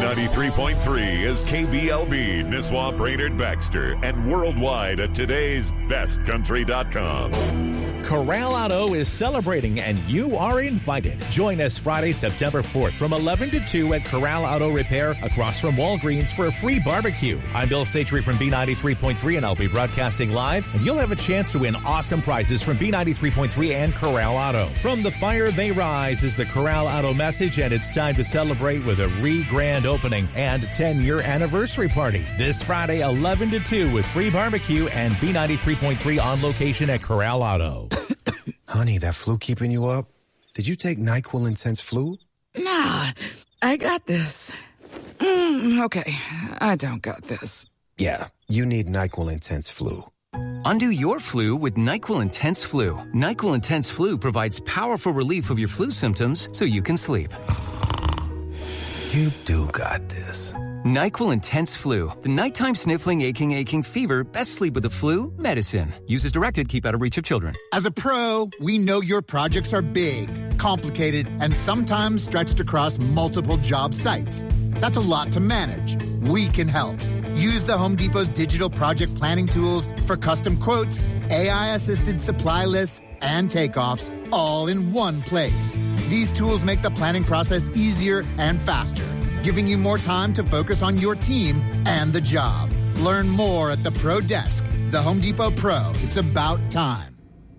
B93.3 is KBLB, Nisswa, Brainerd, Baxter, and worldwide at today'sbestcountry.com. Corral Auto is celebrating, and you are invited. Join us Friday, September 4th from 11 to 2 at Corral Auto Repair across from Walgreens for a free barbecue. I'm Bill Satry from B93.3, and I'll be broadcasting live, and you'll have a chance to win awesome prizes from B93.3 and Corral Auto. From the fire they rise is the Corral Auto message, and it's time to celebrate with a re-grand opening and 10-year anniversary party. This Friday, 11 to 2 with free barbecue and B93.3 on location at Corral Auto. Honey, that flu keeping you up? Did you take NyQuil Intense Flu? Nah, I got this. Okay, I don't got this. Yeah, you need NyQuil Intense Flu. Undo your flu with NyQuil Intense Flu. NyQuil Intense Flu provides powerful relief of your flu symptoms so you can sleep. You do got this. NyQuil Intense Flu. The nighttime sniffling, aching fever. Best sleep with the flu medicine. Use as directed. Keep out of reach of children. As a pro, we know your projects are big, complicated, and sometimes stretched across multiple job sites. That's a lot to manage. We can help. Use the Home Depot's digital project planning tools for custom quotes, AI-assisted supply lists, and takeoffs all in one place. These tools make the planning process easier and faster, giving you more time to focus on your team and the job. Learn more at the Pro Desk. The Home Depot Pro. It's about time.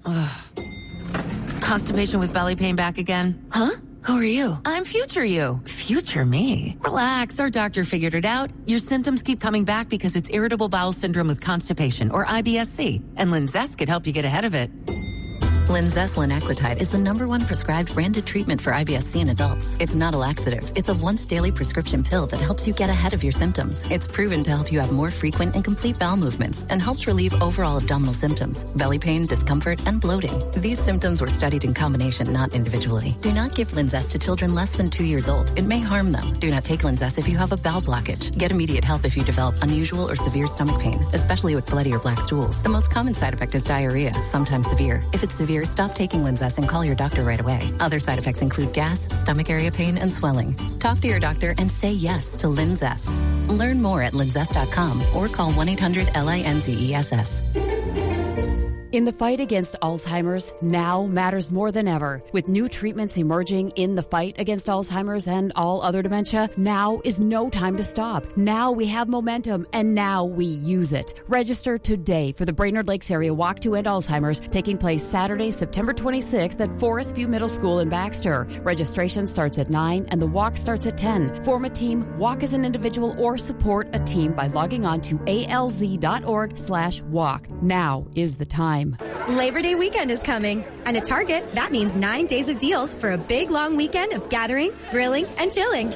Constipation with belly pain back again? Huh? Who are you? I'm future you. Future me. Relax, our doctor figured it out. Your symptoms keep coming back because it's irritable bowel syndrome with constipation, or IBS-C, and Linzess could help you get ahead of it. Linzess linaclotide is the #1 prescribed branded treatment for IBS-C in adults. It's not a laxative. It's a once-daily prescription pill that helps you get ahead of your symptoms. It's proven to help you have more frequent and complete bowel movements and helps relieve overall abdominal symptoms, belly pain, discomfort, and bloating. These symptoms were studied in combination, not individually. Do not give Linzess to children less than 2 years old. It may harm them. Do not take Linzess if you have a bowel blockage. Get immediate help if you develop unusual or severe stomach pain, especially with bloody or black stools. The most common side effect is diarrhea, sometimes severe. If it's severe, stop taking Linzess and call your doctor right away. Other side effects include gas, stomach area pain, and swelling. Talk to your doctor and say yes to Linzess. Learn more at linzess.com or call 1-800-LINZESS. In the fight against Alzheimer's, now matters more than ever. With new treatments emerging in the fight against Alzheimer's and all other dementia, now is no time to stop. Now we have momentum, and now we use it. Register today for the Brainerd Lakes Area Walk to End Alzheimer's, taking place Saturday, September 26th at Forest View Middle School in Baxter. Registration starts at 9 and the walk starts at 10. Form a team, walk as an individual, or support a team by logging on to alz.org/walk. Now is the time. Labor Day weekend is coming, and at Target, that means 9 days of deals for a big, long weekend of gathering, grilling, and chilling.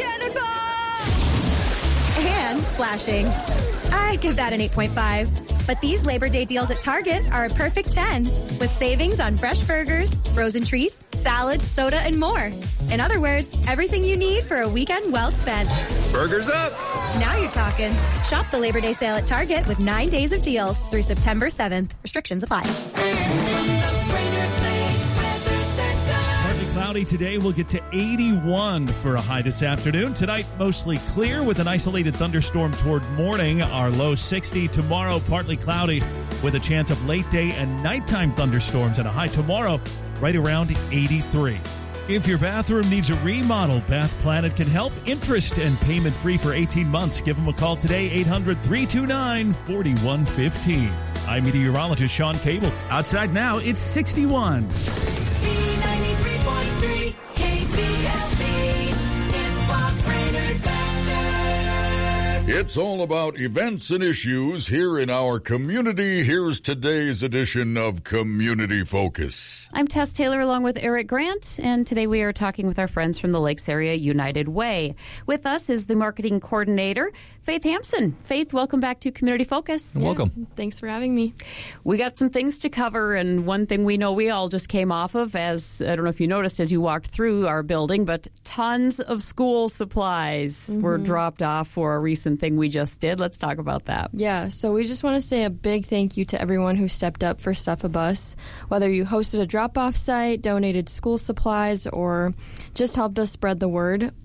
And splashing. I give that an 8.5. But these Labor Day deals at Target are a perfect 10, with savings on fresh burgers, frozen treats, salads, soda, and more. In other words, everything you need for a weekend well spent. Burgers up! Now you're talking. Shop the Labor Day sale at Target with 9 days of deals through September 7th. Restrictions apply. Partly cloudy today. We'll get to 81 for a high this afternoon. Tonight, mostly clear with an isolated thunderstorm toward morning. Our low 60. Tomorrow, partly cloudy with a chance of late day and nighttime thunderstorms and a high tomorrow right around 83. If your bathroom needs a remodel, Bath Planet can help. Interest and payment free for 18 months. Give them a call today, 800-329-4115. I'm meteorologist Sean Cable. Outside now, it's 61. B93.3 KBLB is what Brainerd Baxter. It's all about events and issues here in our community. Here's today's edition of Community Focus. I'm Tess Taylor along with Eric Grant, and today we are talking with our friends from the Lakes Area United Way. With us is the marketing coordinator, Faith Hampson. Faith, welcome back to Community Focus. Welcome. Thanks for having me. We got some things to cover, and one thing we know we all just came off of, as I don't know if you noticed as you walked through our building, but tons of school supplies were dropped off for a recent thing we just did. Let's talk about that. Yeah, so we just want to say a big thank you to everyone who stepped up for Stuff a Bus, whether you hosted a drop-off site, donated school supplies, or just helped us spread the word.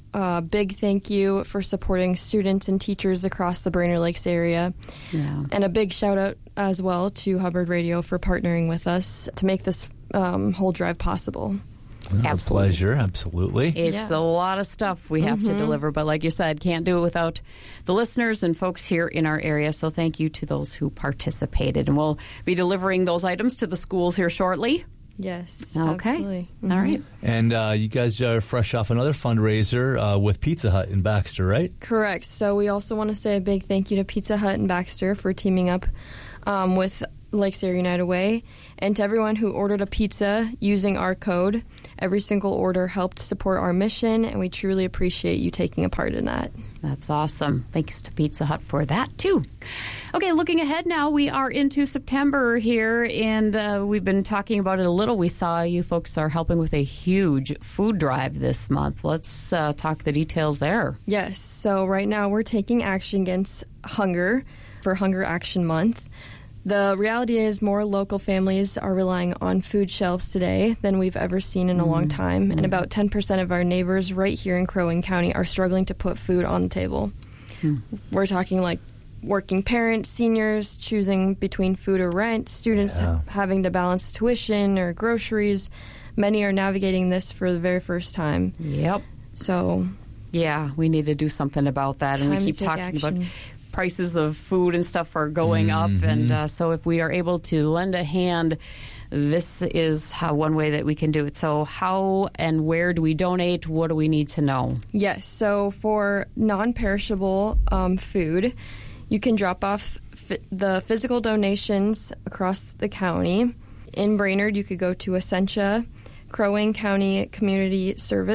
big thank you for supporting students and teachers across the Brainerd Lakes area. Yeah. And a big shout out as well to Hubbard Radio for partnering with us to make this whole drive possible. A pleasure, absolutely. It's a lot of stuff we have to deliver, but like you said, can't do it without the listeners and folks here in our area. So thank you to those who participated. And we'll be delivering those items to the schools here shortly. Yes, okay. absolutely. All right. And you guys are fresh off another fundraiser with Pizza Hut in Baxter, right? Correct. So we also want to say a big thank you to Pizza Hut in Baxter for teaming up with Lakes Area United Way, and to everyone who ordered a pizza using our code. Every single order helped support our mission, and we truly appreciate you taking a part in that. That's awesome. Thanks to Pizza Hut for that, too. Okay, looking ahead now, we are into September here, and we've been talking about it a little. We saw you folks are helping with a huge food drive this month. Let's talk the details there. Yes, so right now we're taking action against hunger for Hunger Action Month. The reality is more local families are relying on food shelves today than we've ever seen in a long time, and about 10% of our neighbors right here in Crow Wing County are struggling to put food on the table. We're talking like working parents, seniors choosing between food or rent, students having to balance tuition or groceries. Many are navigating this for the very first time. Yep. So, yeah, we need to do something about that, and we keep talking about prices of food and stuff are going up, and so if we are able to lend a hand, this is one way that we can do it. So how and where do we donate? What do we need to know? Yes, so for non-perishable food, you can drop off the physical donations across the county. In Brainerd, you could go to Essentia, Crow Wing County Community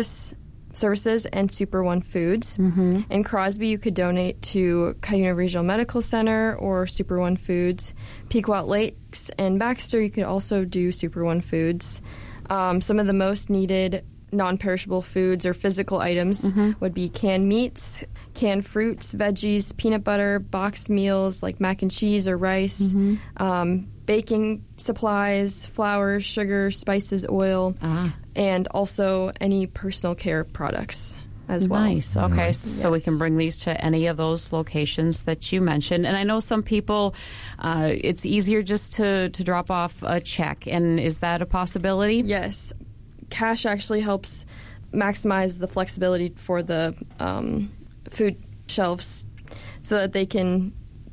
Services, and Super One Foods. In Crosby, you could donate to Cuyuna Regional Medical Center or Super One Foods. Pequot Lakes and Baxter, you could also do Super One Foods. Some of the most needed non-perishable foods or physical items would be canned meats, canned fruits, veggies, peanut butter, boxed meals like mac and cheese or rice, baking supplies, flour, sugar, spices, oil, and also any personal care products as well. Nice. Okay, so we can bring these to any of those locations that you mentioned. And I know some people, it's easier just to drop off a check. And is that a possibility? Yes. Cash actually helps maximize the flexibility for the food shelves so that they can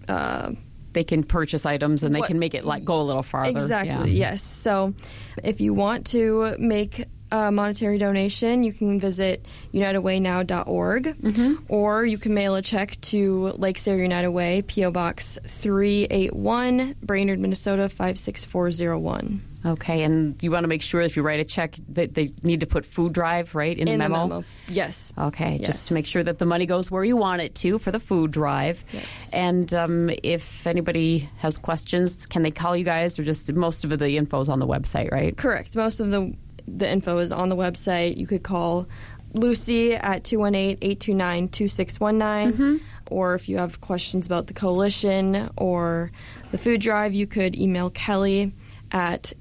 purchase items and they can make it go a little farther. Exactly, yes. So if you want to make a monetary donation, you can visit unitedwaynow.org or you can mail a check to Lakes Area United Way, P.O. Box 381, Brainerd, Minnesota 56401. Okay, and you want to make sure if you write a check that they need to put food drive, right, in the memo? Yes. Okay, just to make sure that the money goes where you want it to for the food drive. Yes. And if anybody has questions, can they call you guys, or just most of the info is on the website, right? Correct. Most of the info is on the website. You could call Lucy at 218-829-2619. Or if you have questions about the coalition or the food drive, you could email Kelly at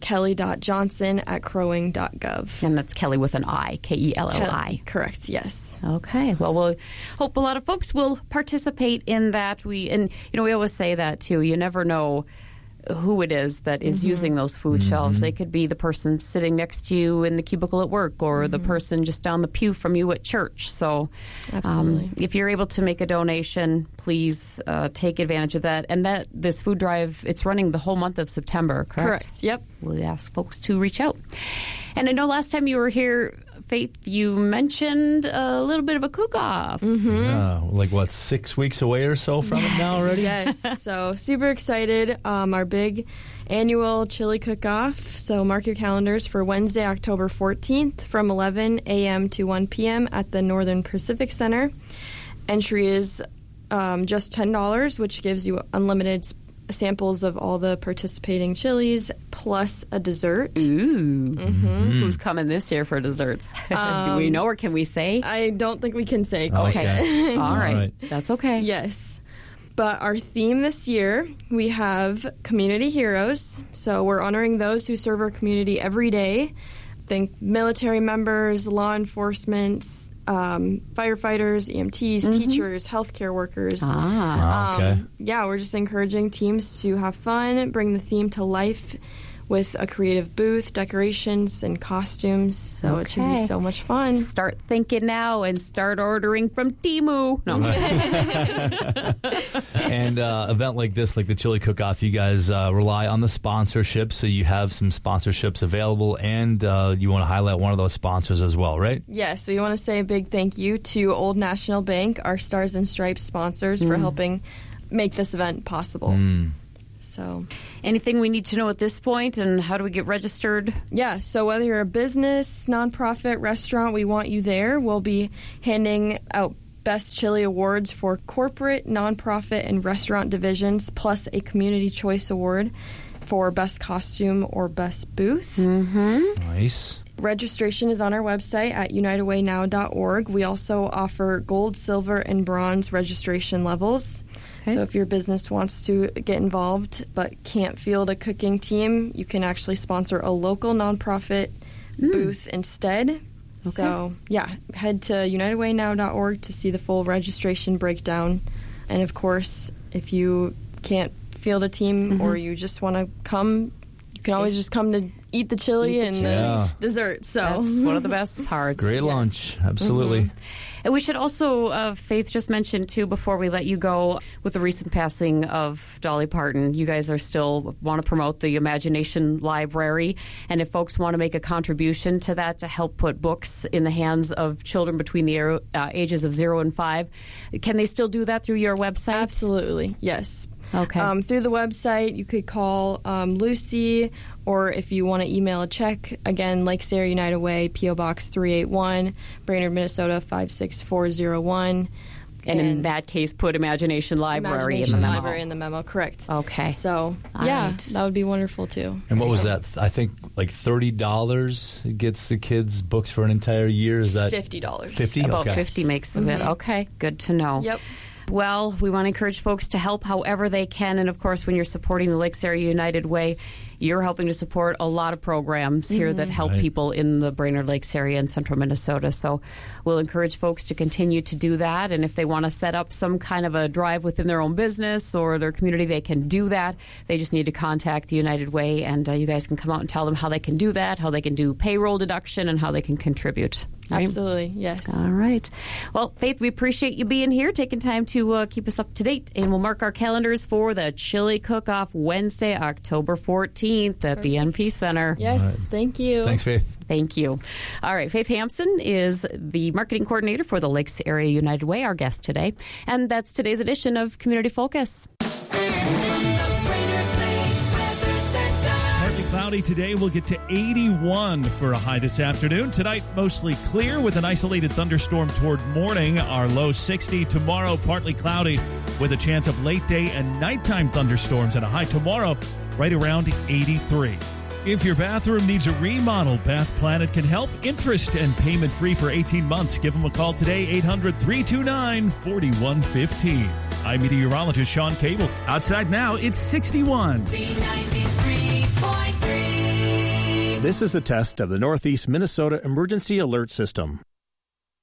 kelly.johnson@crowing.gov. And that's Kelly with an I, Kelli. Correct, yes. Okay. Well, we'll hope a lot of folks will participate in that. We always say that, too. You never know who it is that is using those food shelves. They could be the person sitting next to you in the cubicle at work or the person just down the pew from you at church. So if you're able to make a donation, please take advantage of that. And this food drive, it's running the whole month of September, correct? Correct, yep. We'll ask folks to reach out. And I know last time you were here, Faith, you mentioned a little bit of a cook-off. Like, 6 weeks away or so from it now already? Yes, so super excited. Our big annual chili cook-off. So mark your calendars for Wednesday, October 14th from 11 a.m. to 1 p.m. at the Northern Pacific Center. Entry is just $10, which gives you unlimited samples of all the participating chilies, plus a dessert. Ooh. Who's coming this year for desserts? Do we know, or can we say? I don't think we can say. Okay. All right. That's okay. Yes. But our theme this year, we have community heroes. So we're honoring those who serve our community every day. Think military members, law enforcement, firefighters, EMTs, teachers, healthcare workers. Okay. Yeah, we're just encouraging teams to have fun, bring the theme to life with a creative booth, decorations, and costumes. So it should be so much fun. Start thinking now and start ordering from Temu. No. And event like this, like the Chili Cook-Off, you guys rely on the sponsorship, so you have some sponsorships available, and you want to highlight one of those sponsors as well, right? Yes, we want to say a big thank you to Old National Bank, our Stars and Stripes sponsors, for helping make this event possible. So, anything we need to know at this point, and how do we get registered? Yeah, so whether you're a business, nonprofit, restaurant, we want you there. We'll be handing out Best Chili Awards for corporate, nonprofit, and restaurant divisions, plus a Community Choice Award for Best Costume or Best Booth. Nice. Registration is on our website at unitedwaynow.org. We also offer gold, silver, and bronze registration levels. So if your business wants to get involved but can't field a cooking team, you can actually sponsor a local nonprofit booth instead. So, yeah, head to unitedwaynow.org to see the full registration breakdown. And, of course, if you can't field a team or you just want to come, you can always just come to eat the chili and the dessert. So that's one of the best parts. Great lunch. Absolutely. And we should also, Faith just mentioned, too, before we let you go, with the recent passing of Dolly Parton, you guys are still want to promote the Imagination Library. And if folks want to make a contribution to that to help put books in the hands of children between the ages of 0 and 5, can they still do that through your website? Absolutely, yes. Okay. Through the website, you could call Lucy, or if you want to email a check, again, Lake Sarah United Way, P.O. Box 381, Brainerd, Minnesota 56401. And in that case, put Imagination Library in the memo. Library in the memo, correct. Okay. So, that would be wonderful, too. And what was that? I think like $30 gets the kids books for an entire year. Is that $50? 50? About 50 makes the bid. Okay, good to know. Yep. Well, we want to encourage folks to help however they can. And, of course, when you're supporting the Lakes Area United Way, you're helping to support a lot of programs here that help people in the Brainerd Lakes area in central Minnesota. So we'll encourage folks to continue to do that. And if they want to set up some kind of a drive within their own business or their community, they can do that. They just need to contact the United Way, and you guys can come out and tell them how they can do that, how they can do payroll deduction, and how they can contribute. Right? Absolutely, yes. All right. Well, Faith, we appreciate you being here, taking time to keep us up to date. And we'll mark our calendars for the Chili Cook-Off Wednesday, October 14th at the NP Center. Yes, thank you. Thanks, Faith. Thank you. All right, Faith Hampson is the marketing coordinator for the Lakes Area United Way, our guest today. And that's today's edition of Community Focus. Cloudy today. We'll get to 81 for a high this afternoon. Tonight, mostly clear with an isolated thunderstorm toward morning. Our low 60. Tomorrow, partly cloudy with a chance of late day and nighttime thunderstorms and a high tomorrow right around 83. If your bathroom needs a remodel, Bath Planet can help. Interest and payment free for 18 months. Give them a call today, 800-329-4115. I'm meteorologist Sean Cable. Outside now, it's 61. B93.3. This is a test of the Northeast Minnesota Emergency Alert System.